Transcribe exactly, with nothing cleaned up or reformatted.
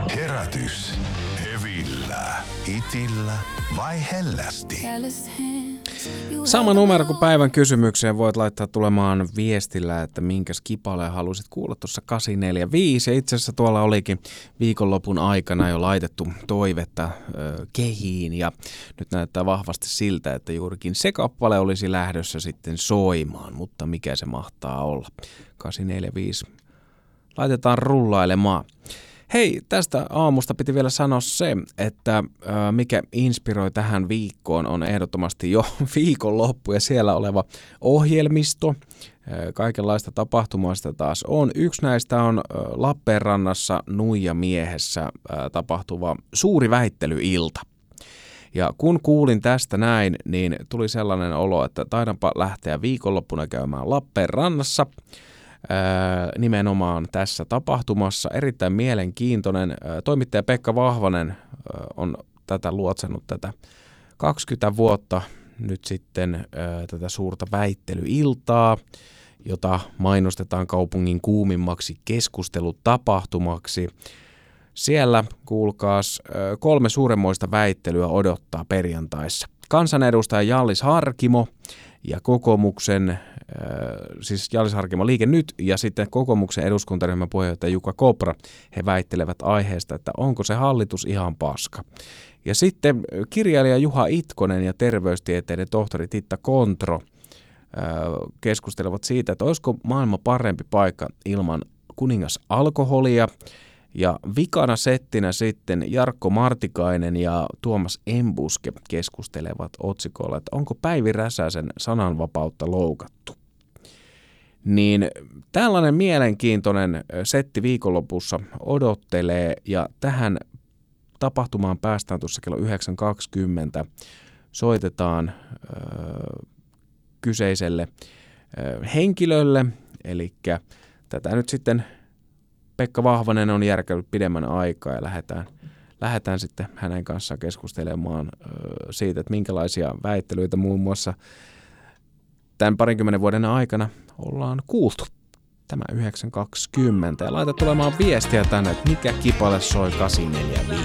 Herätys. Hevillä. Itillä vai hellästi? Sama numero kuin päivän kysymykseen voit laittaa tulemaan viestillä, että minkä skipaleen halusit kuulla tuossa kahdeksan neljä viisi. Ja itse asiassa tuolla olikin viikonlopun aikana jo laitettu toivetta ö, kehiin ja nyt näyttää vahvasti siltä, että juurikin se kappale olisi lähdössä sitten soimaan, mutta mikä se mahtaa olla? kahdeksan neljä viisi. Laitetaan rullailemaan. Hei, tästä aamusta piti vielä sanoa se, että äh, mikä inspiroi tähän viikkoon on ehdottomasti jo viikonloppu ja siellä oleva ohjelmisto. Äh, kaikenlaista tapahtumaa sitä taas on. Yksi näistä on äh, Lappeenrannassa Nuijamiehessä äh, tapahtuva suuri väittelyilta. Ja kun kuulin tästä näin, niin tuli sellainen olo, että taidanpa lähteä viikonloppuna käymään Lappeenrannassa. Öö, nimenomaan tässä tapahtumassa. Erittäin mielenkiintoinen. Öö, toimittaja Pekka Vahvanen öö, on tätä luotsannut tätä kaksikymmentä vuotta nyt sitten öö, tätä suurta väittelyiltaa, jota mainostetaan kaupungin kuumimmaksi keskustelutapahtumaksi. Siellä, kuulkaas, öö, kolme suuremmoista väittelyä odottaa perjantaissa. Kansanedustaja Jallis Harkimo ja kokoomuksen, siis Jallis Harkimo Liike Nyt ja sitten kokoomuksen eduskuntaryhmän puheenjohtaja Jukka Kopra, he väittelevät aiheesta, että onko se hallitus ihan paska. Ja sitten kirjailija Juha Itkonen ja terveystieteiden tohtori Titta Kontro keskustelevat siitä, että olisiko maailma parempi paikka ilman kuningas alkoholia. Ja vikana settinä sitten Jarkko Martikainen ja Tuomas Embuske keskustelevat otsikolla, että onko Päivi Räsäsen sananvapautta loukattu. Niin tällainen mielenkiintoinen setti viikonlopussa odottelee ja tähän tapahtumaan päästään tuossa kello yhdeksän kaksikymmentä. Soitetaan ö, kyseiselle ö, henkilölle, eli tätä nyt sitten Pekka Vahvanen on järkännyt pidemmän aikaa ja lähdetään, lähdetään sitten hänen kanssaan keskustelemaan ö, siitä, että minkälaisia väittelyitä muun muassa tämän parinkymmenen vuoden aikana ollaan kuultu. Tämä yhdeksän kaksikymmentä ja laita tulemaan viestiä tänne, että mikä kipale soi kahdeksan neljä viisi.